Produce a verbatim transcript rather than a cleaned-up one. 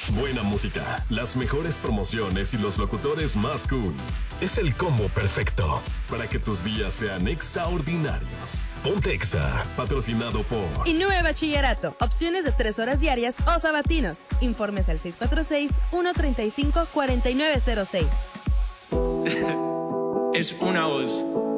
Buena música, las mejores promociones y los locutores más cool. Es el combo perfecto para que tus días sean extraordinarios. Ponte Exa, patrocinado por Innove Bachillerato. Opciones de tres horas diarias o sabatinos. Informes al seis cuatro seis, uno tres cinco, cuatro nueve cero seis. Es una voz.